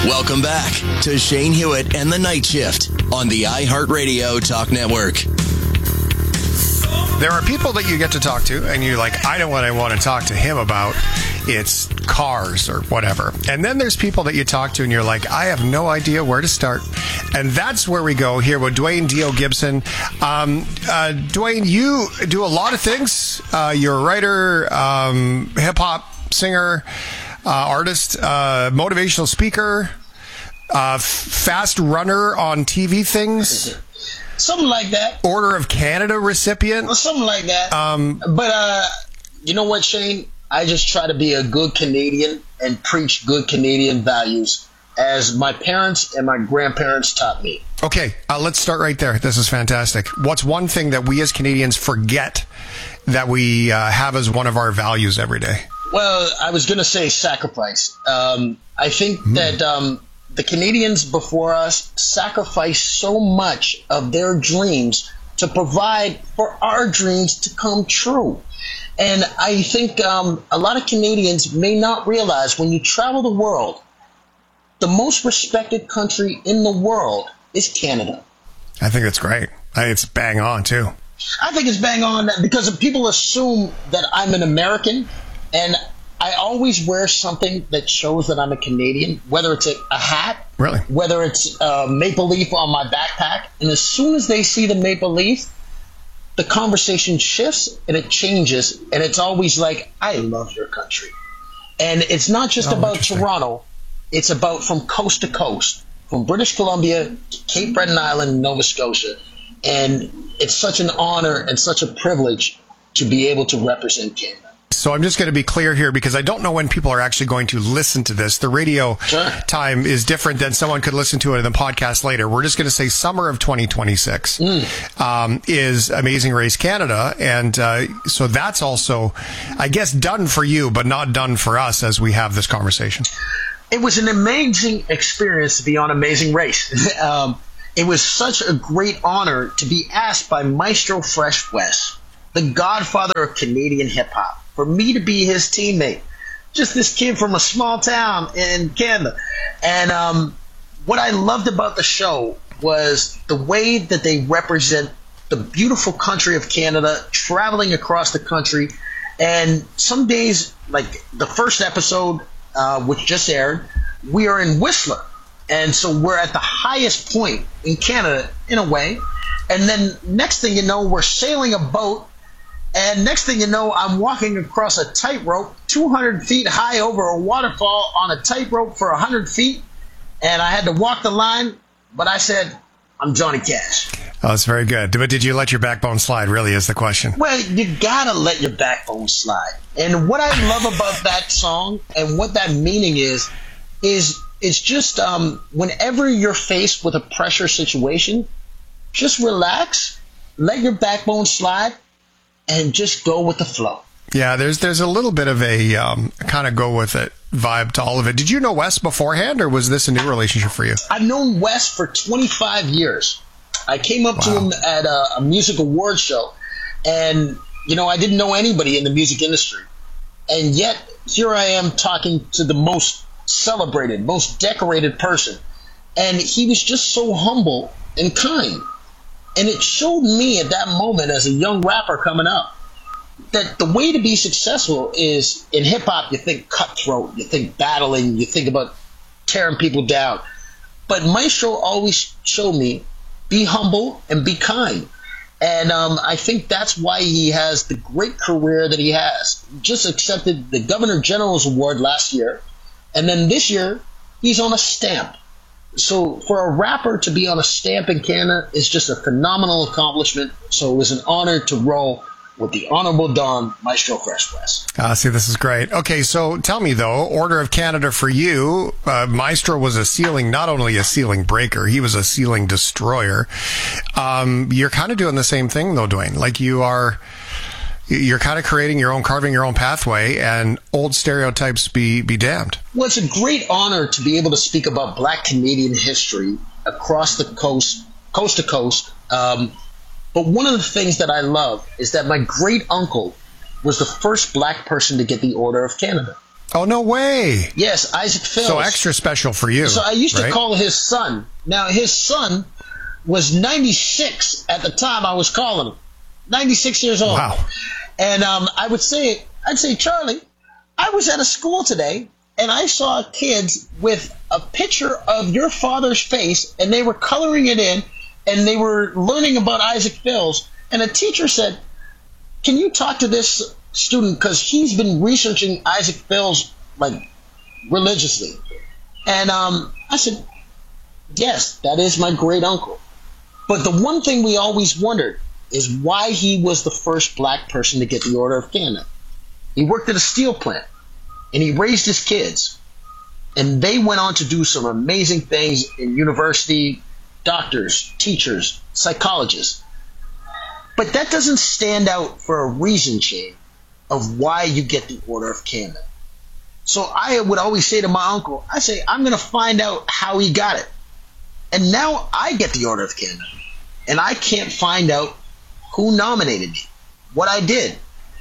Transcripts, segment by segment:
Welcome back to Shane Hewitt and the Night Shift on the iHeartRadio Talk Network. There are people that you get to talk to, and you're like, I know what I want to talk to him about. It's cars or whatever. And then there's people that you talk to, and you're like, I have no idea where to start. And that's where we go here with Dwayne Dio Gibson. Dwayne, you do a lot of things. You're a writer, hip-hop singer, artist, motivational speaker, fast runner on TV things. Something like that. Order of Canada recipient. Something like that. But you know what, Shane? I just try to be a good Canadian and preach good Canadian values as my parents and my grandparents taught me. Okay, let's start right there. This is fantastic. What's one thing that we as Canadians forget that we have as one of our values every day? Well, I was going to say sacrifice. I think that the Canadians before us sacrificed so much of their dreams to provide for our dreams to come true. And I think a lot of Canadians may not realize when you travel the world, the most respected country in the world is Canada. I think it's great. I think it's bang on, too. I think it's bang on because people assume that I'm an American, and I always wear something that shows that I'm a Canadian, whether it's a hat, really, whether it's a maple leaf on my backpack. And as soon as they see the maple leaf, the conversation shifts and it changes. And it's always like, I love your country. And it's not just about Toronto. It's about from coast to coast, from British Columbia to Cape Breton Island, Nova Scotia. And it's such an honor and such a privilege to be able to represent Canada. So I'm just going to be clear here because I don't know when people are actually going to listen to this. The radio time is different than someone could listen to it in the podcast later. We're just going to say summer of 2026 is Amazing Race Canada. And so that's also, I guess, done for you, but not done for us as we have this conversation. It was an amazing experience to be on Amazing Race. It was such a great honor to be asked by Maestro Fresh Wes, the godfather of Canadian hip-hop, for me to be his teammate. Just this kid from a small town in Canada. And what I loved about the show was the way that they represent the beautiful country of Canada, traveling across the country. And some days, like the first episode, which just aired, we are in Whistler. And so we're at the highest point in Canada, in a way. And then next thing you know, we're sailing a boat. And next thing you know, I'm walking across a tightrope 200 feet high over a waterfall on a tightrope for 100 feet. And I had to walk the line, but I said, I'm Johnny Cash. Oh, that's very good. But did you let your backbone slide, really, is the question. Well, you got to let your backbone slide. And what I love about that song and what that meaning is it's just whenever you're faced with a pressure situation, just relax, let your backbone slide, and just go with the flow. Yeah, there's a little bit of a kind of go with it vibe to all of it. Did you know Wes beforehand, or was this a new relationship for you? I've known Wes for 25 years. I came up to him at a music award show, and, you know, I didn't know anybody in the music industry. And yet, here I am talking to the most celebrated, most decorated person. And he was just so humble and kind. And it showed me at that moment as a young rapper coming up that the way to be successful is, in hip-hop, you think cutthroat, you think battling, you think about tearing people down. But Maestro always showed me, be humble and be kind. And I think that's why he has the great career that he has. Just accepted the Governor General's Award last year. And then this year, he's on a stamp. So for a rapper to be on a stamp in Canada is just a phenomenal accomplishment. So it was an honor to roll with the Honorable Don, Maestro Fresh Wes. See, this is great. Okay, so tell me, though, Order of Canada for you, Maestro was not only a ceiling breaker, he was a ceiling destroyer. You're kind of doing the same thing, though, Dwayne. Like you're kind of carving your own pathway, and old stereotypes be damned. Well, it's a great honor to be able to speak about Black Canadian history across the coast to coast. But one of the things that I love is that my great uncle was the first Black person to get the Order of Canada. Oh, no way. Yes, Isaac Phils. So extra special for you. So I used to right? call his son. Now, his son was 96 at the time I was calling him. 96 years old. Wow. And I'd say, Charlie, I was at a school today, and I saw kids with a picture of your father's face, and they were coloring it in, and they were learning about Isaac Phils. And a teacher said, can you talk to this student, because he's been researching Isaac Phils, like, religiously. And I said, yes, that is my great uncle. But the one thing we always wondered is why he was the first black person to get the Order of Canada. He worked at a steel plant, and he raised his kids. And they went on to do some amazing things in university, doctors, teachers, psychologists. But that doesn't stand out for a reason, Shane, of why you get the Order of Canada. So I would always say to my uncle, I'm going to find out how he got it. And now I get the Order of Canada. And I can't find out who nominated me, what I did.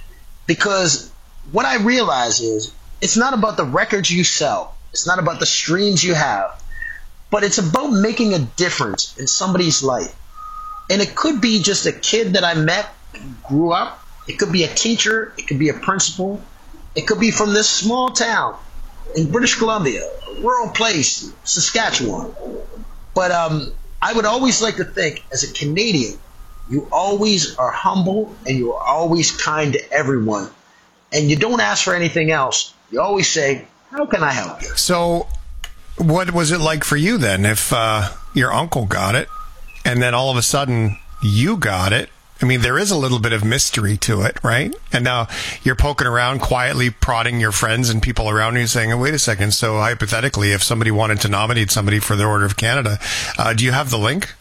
Because what I realize is it's not about the records you sell. It's not about the streams you have. But it's about making a difference in somebody's life. And it could be just a kid that I met, grew up. It could be a teacher. It could be a principal. It could be from this small town in British Columbia, a rural place, Saskatchewan. But I would always like to think, as a Canadian, you always are humble and you are always kind to everyone. And you don't ask for anything else. You always say, how can I help you? So what was it like for you then if your uncle got it and then all of a sudden you got it? I mean, there is a little bit of mystery to it, right? And now you're poking around, quietly prodding your friends and people around you saying, wait a second, so hypothetically, if somebody wanted to nominate somebody for the Order of Canada, do you have the link?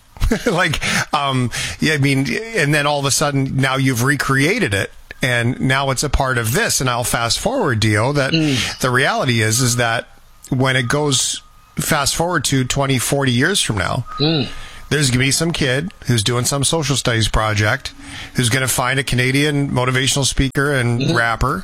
Yeah, I mean, and then all of a sudden now you've recreated it and now it's a part of this. And I'll fast forward, Dio, that the reality is that when it goes fast forward to 20, 40 years from now, there's going to be some kid who's doing some social studies project who's going to find a Canadian motivational speaker and rapper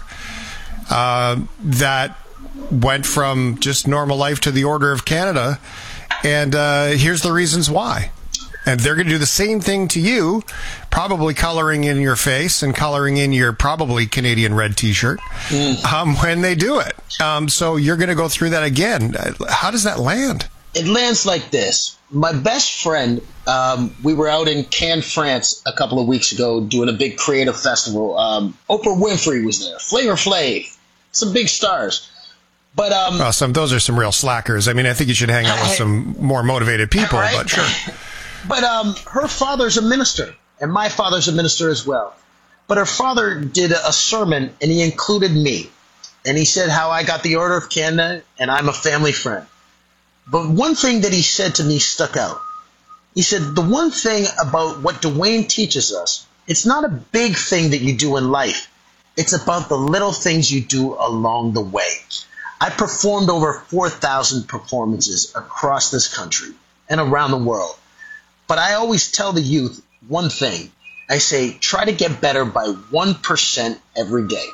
that went from just normal life to the Order of Canada. And here's the reasons why. And they're going to do the same thing to you, probably coloring in your face and coloring in your probably Canadian red T-shirt when they do it. So you're going to go through that again. How does that land? It lands like this. My best friend, we were out in Cannes, France a couple of weeks ago doing a big creative festival. Oprah Winfrey was there, Flavor Flav, some big stars. But those are some real slackers. I mean, I think you should hang out with some more motivated people, right? But sure. But her father's a minister, and my father's a minister as well. But her father did a sermon, and he included me. And he said how I got the Order of Canada, and I'm a family friend. But one thing that he said to me stuck out. He said, the one thing about what Dwayne teaches us, it's not a big thing that you do in life. It's about the little things you do along the way. I performed over 4,000 performances across this country and around the world. But I always tell the youth one thing. I say, try to get better by 1% every day.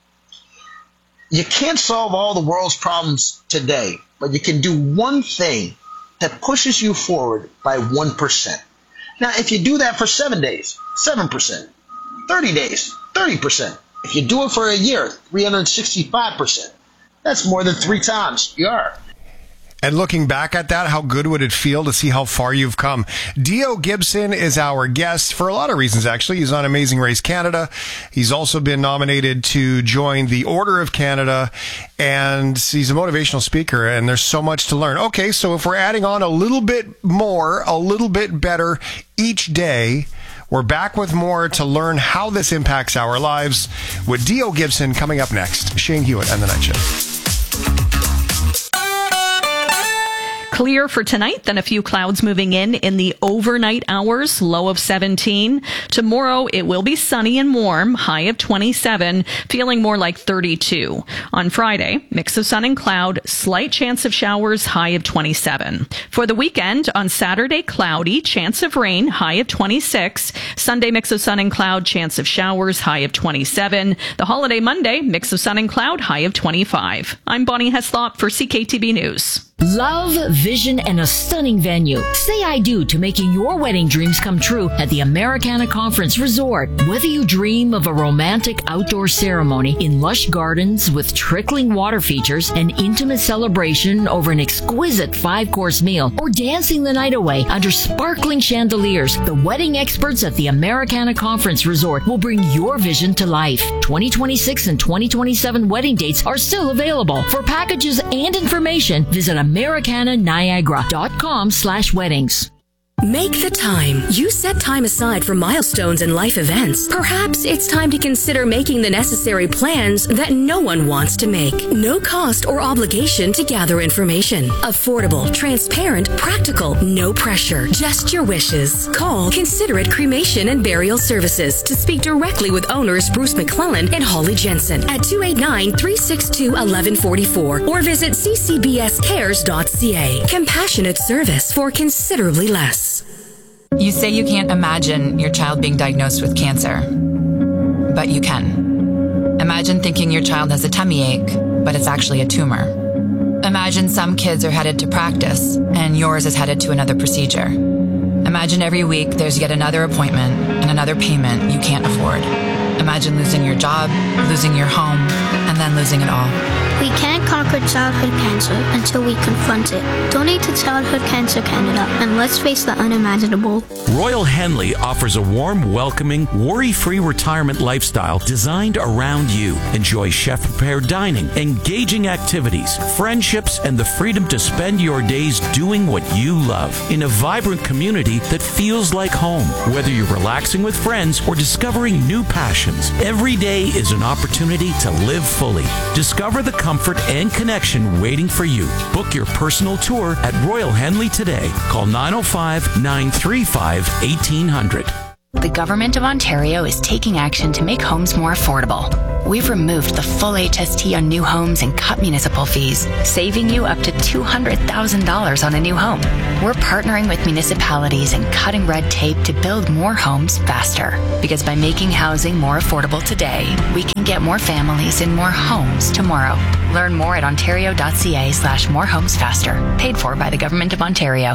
You can't solve all the world's problems today, but you can do one thing that pushes you forward by 1%. Now, if you do that for 7 days, 7%, 30 days, 30%. If you do it for a year, 365%. That's more than 3 times you are. And looking back at that, how good would it feel to see how far you've come? Dio Gibson is our guest for a lot of reasons, actually. He's on Amazing Race Canada. He's also been nominated to join the Order of Canada, and he's a motivational speaker, and there's so much to learn. Okay, so if we're adding on a little bit more, a little bit better each day, we're back with more to learn how this impacts our lives with Dio Gibson coming up next. Shane Hewitt and The Night Shift. Clear for tonight, then a few clouds moving in the overnight hours, low of 17. Tomorrow, it will be sunny and warm, high of 27, feeling more like 32. On Friday, mix of sun and cloud, slight chance of showers, high of 27. For the weekend, on Saturday, cloudy, chance of rain, high of 26. Sunday, mix of sun and cloud, chance of showers, high of 27. The holiday Monday, mix of sun and cloud, high of 25. I'm Bonnie Heslop for CKTB News. Love, vision, and a stunning venue. Say I do to making your wedding dreams come true at the Americana Conference Resort. Whether you dream of a romantic outdoor ceremony in lush gardens with trickling water features, an intimate celebration over an exquisite 5-course meal, or dancing the night away under sparkling chandeliers, the wedding experts at the Americana Conference Resort will bring your vision to life. 2026 and 2027 wedding dates are still available. For packages and information, visit AmericanaNiagara.com/weddings. Make the time. You set time aside for milestones and life events. Perhaps it's time to consider making the necessary plans that no one wants to make. No cost or obligation to gather information. Affordable, transparent, practical, no pressure. Just your wishes. Call Considerate Cremation and Burial Services to speak directly with owners Bruce McClellan and Holly Jensen at 289-362-1144 or visit ccbscares.ca. Compassionate service for considerably less. You say you can't imagine your child being diagnosed with cancer, but you can. Imagine thinking your child has a tummy ache, but it's actually a tumor. Imagine some kids are headed to practice, and yours is headed to another procedure. Imagine every week there's yet another appointment and another payment you can't afford. Imagine losing your job, losing your home, and then losing it all. We can't conquer childhood cancer until we confront it. Donate to Childhood Cancer Canada and let's face the unimaginable. Royal Henley offers a warm, welcoming, worry-free retirement lifestyle designed around you. Enjoy chef-prepared dining, engaging activities, friendships, and the freedom to spend your days doing what you love in a vibrant community that feels like home. Whether you're relaxing with friends or discovering new passions, every day is an opportunity to live fully. Discover the comfort and connection waiting for you. Book your personal tour at Royal Henley today. Call 905-935-1800. The Government of Ontario is taking action to make homes more affordable. We've removed the full HST on new homes and cut municipal fees, saving you up to $200,000 on a new home. We're partnering with municipalities and cutting red tape to build more homes faster. Because by making housing more affordable today, we can get more families in more homes tomorrow. Learn more at ontario.ca/morehomesfaster. Paid for by the Government of Ontario.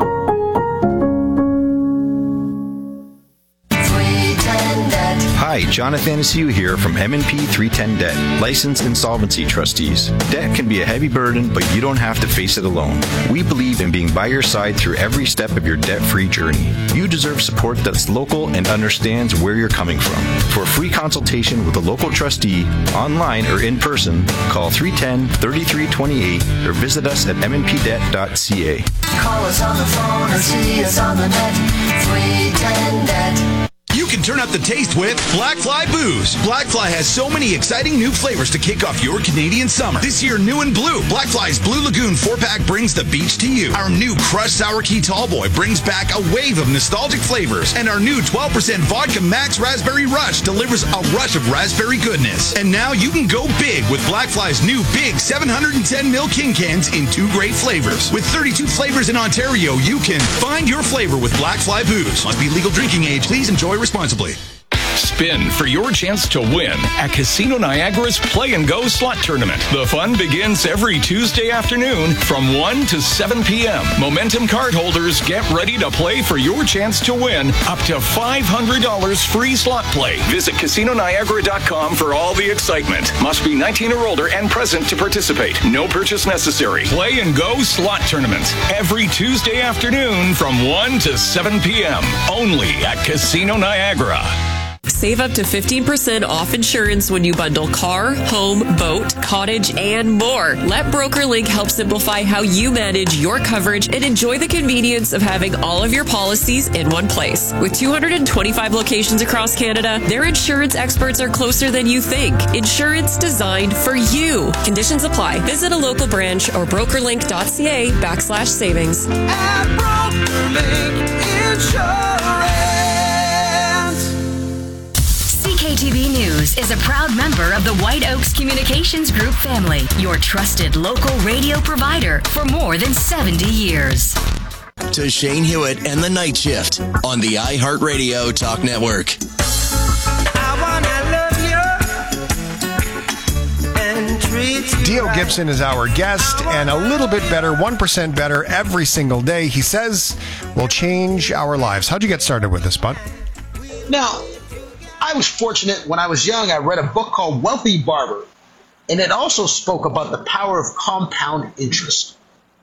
Hi, Jonathan Anastasia here from M&P 310 Debt, licensed insolvency trustees. Debt can be a heavy burden, but you don't have to face it alone. We believe in being by your side through every step of your debt-free journey. You deserve support that's local and understands where you're coming from. For a free consultation with a local trustee, online or in person, call 310-3328 or visit us at mnpdebt.ca. Call us on the phone or see us on the net. 310 Debt. You can turn up the taste with Blackfly Booze. Blackfly has so many exciting new flavors to kick off your Canadian summer. This year, new and blue, Blackfly's Blue Lagoon 4-pack brings the beach to you. Our new Crushed Sour Key Tallboy brings back a wave of nostalgic flavors. And our new 12% Vodka Max Raspberry Rush delivers a rush of raspberry goodness. And now you can go big with Blackfly's new big 710ml King Cans in 2 great flavors. With 32 flavors in Ontario, you can find your flavor with Blackfly Booze. Must be legal drinking age. Please enjoy responsibly. Spin for your chance to win at Casino Niagara's Play and Go Slot Tournament. The fun begins every Tuesday afternoon from 1 to 7 p.m. Momentum card holders get ready to play for your chance to win up to $500 free slot play. Visit CasinoNiagara.com for all the excitement. Must be 19 or older and present to participate. No purchase necessary. Play and Go Slot Tournament every Tuesday afternoon from 1 to 7 p.m. Only at Casino Niagara. Save up to 15% off insurance when you bundle car, home, boat, cottage, and more. Let BrokerLink help simplify how you manage your coverage and enjoy the convenience of having all of your policies in one place. With 225 locations across Canada, their insurance experts are closer than you think. Insurance designed for you. Conditions apply. Visit a local branch or brokerlink.ca/savings. At BrokerLink Insurance. CKTV News is a proud member of the White Oaks Communications Group family, your trusted local radio provider for more than 70 years. To Shane Hewitt and the Night Shift on the iHeartRadio Talk Network. Dio Gibson is our guest, and a little bit better, 1% better every single day, he says, will change our lives. How'd you get started with this, bud? Now, I was fortunate when I was young. I read a book called Wealthy Barber, and it also spoke about the power of compound interest.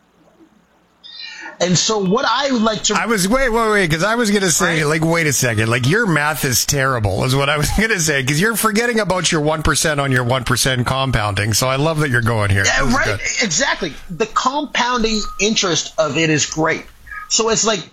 And so what I would like to... Wait, because I was going to say, wait a second. Your math is terrible, is what I was going to say, because you're forgetting about your 1% on your 1% compounding. So I love that you're going here. Yeah, right? Good. Exactly. The compounding interest of it is great. So it's like,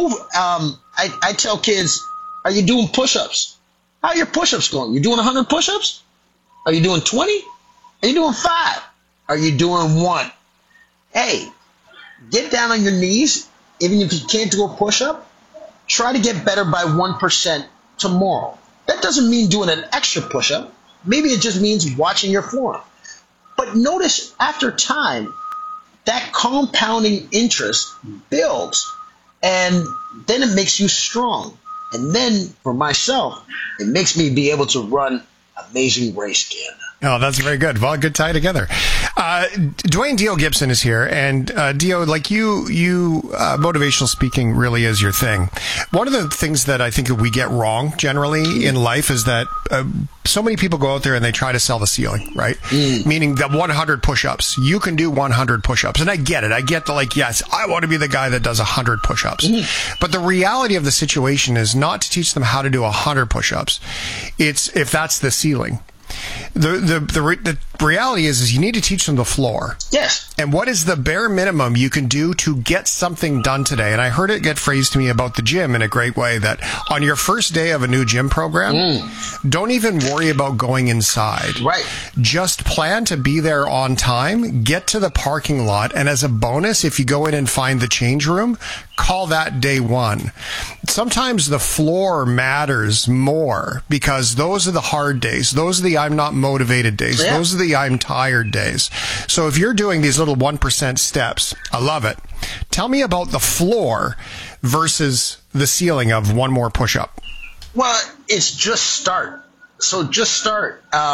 I tell kids, are you doing push-ups? How are your push-ups going? You doing 100 push-ups? Are you doing 20? Are you doing 5? Are you doing 1? Hey, get down on your knees. Even if you can't do a push-up, try to get better by 1% tomorrow. That doesn't mean doing an extra push-up. Maybe it just means watching your form. But notice after time, that compounding interest builds, and then it makes you strong. And then, for myself, it makes me be able to run Amazing Race again. Oh, that's very good. Well, good tie together. Dwayne Dio Gibson is here, and Dio, motivational speaking really is your thing. One of the things that I think we get wrong generally in life is that so many people go out there and they try to sell the ceiling, right? Meaning the 100 push-ups. You can do 100 push-ups, and I get it. I get yes, I want to be the guy that does 100 push-ups. But the reality of the situation is not to teach them how to do 100 push-ups. It's if that's the ceiling. The reality is you need to teach them the floor. Yes. And what is the bare minimum you can do to get something done today? And I heard it get phrased to me about the gym in a great way, that on your first day of a new gym program, don't even worry about going inside. Right. Just plan to be there on time, get to the parking lot, and as a bonus, if you go in and find the change room, call that day one. Sometimes the floor matters more because those are the hard days. Those are the I'm not motivated days. Yeah. Those are the I'm tired days. So if you're doing these little 1% steps, I love it. Tell me about the floor versus the ceiling of one more push-up. Well, it's just start. So just start.